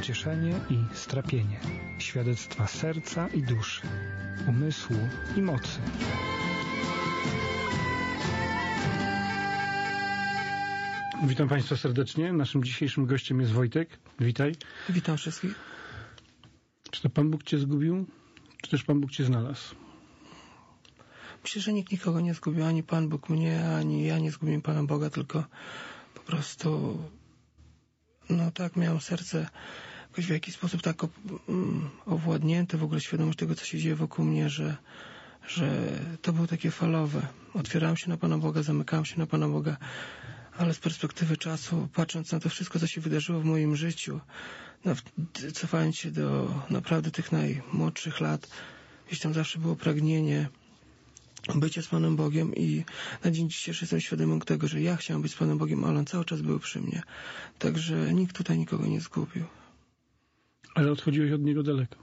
pocieszenie i strapienie, świadectwa serca i duszy, umysłu i mocy. Witam Państwa serdecznie. Naszym dzisiejszym gościem jest Wojtek. Witaj. Witam wszystkich. Czy to Pan Bóg Cię zgubił, czy też Pan Bóg Cię znalazł? Myślę, że nikt nikogo nie zgubił, ani Pan Bóg mnie, ani ja nie zgubiłem Pana Boga, tylko po prostu tak miałem serce jakoś w jakiś sposób tak owładnięte, w ogóle świadomość tego, co się dzieje wokół mnie, że to było takie falowe. Otwierałem się na Pana Boga, zamykałem się na Pana Boga, ale z perspektywy czasu, patrząc na to wszystko, co się wydarzyło w moim życiu, cofając się do naprawdę tych najmłodszych lat, gdzieś tam zawsze było pragnienie bycia z Panem Bogiem i na dzień dzisiejszy jestem świadomy tego, że ja chciałem być z Panem Bogiem, ale On cały czas był przy mnie. Także nikt tutaj nikogo nie zgubił. Ale odchodziłeś od Niego daleko.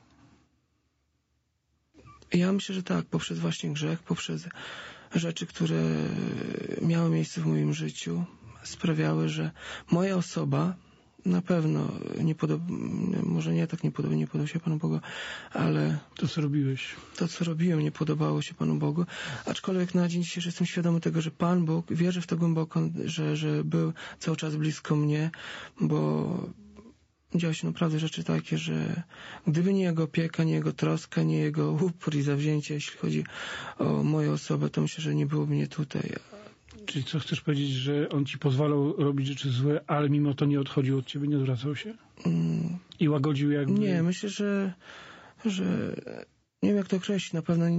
Ja myślę, że tak, poprzez właśnie grzech, poprzez rzeczy, które miały miejsce w moim życiu, sprawiały, że moja osoba na pewno nie podoba się Panu Bogu, ale to, co robiłeś. To, co robiłem, nie podobało się Panu Bogu. Aczkolwiek na dzień dzisiejszy jestem świadomy tego, że Pan Bóg, wierzę w to głęboko, że był cały czas blisko mnie, bo działy się naprawdę rzeczy takie, że gdyby nie Jego opieka, nie Jego troska, nie Jego upór i zawzięcie, jeśli chodzi o moją osobę, to myślę, że nie byłoby mnie tutaj. Czyli co chcesz powiedzieć, że On ci pozwalał robić rzeczy złe, ale mimo to nie odchodził od ciebie, nie odwracał się? I łagodził jakby... Nie, myślę, że nie wiem, jak to określić. Na pewno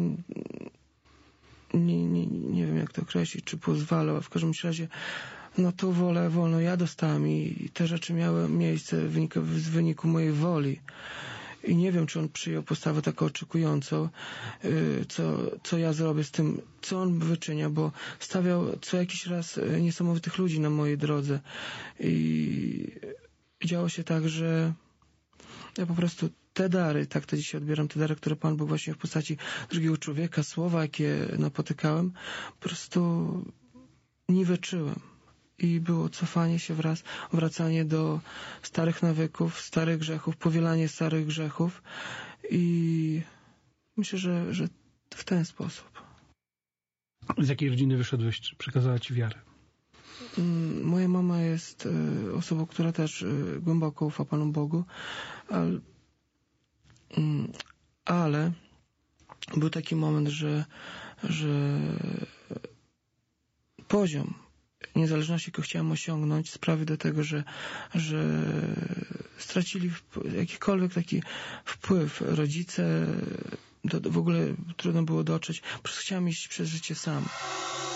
nie wiem, jak to określić, czy pozwalał. W każdym razie tą wolę wolną ja dostałem i te rzeczy miały miejsce w wyniku mojej woli. I nie wiem, czy On przyjął postawę taką oczekującą, co ja zrobię z tym, co On wyczynia, bo stawiał co jakiś raz niesamowitych ludzi na mojej drodze. I działo się tak, że ja po prostu te dary, tak to dzisiaj odbieram, te dary, które Pan Bóg właśnie w postaci drugiego człowieka, słowa, jakie napotykałem, po prostu niweczyłem. I było cofanie się wracanie do starych nawyków, starych grzechów, powielanie starych grzechów i myślę, że w ten sposób. Z jakiej rodziny wyszedłeś? Czy przekazała ci wiarę? Moja mama jest osobą, która też głęboko ufa Panu Bogu, ale był taki moment, że poziom niezależności, jaką chciałem osiągnąć, sprawił do tego, że stracili jakikolwiek taki wpływ. Rodzice, w ogóle trudno było dotrzeć. Po prostu chciałem iść przez życie sam.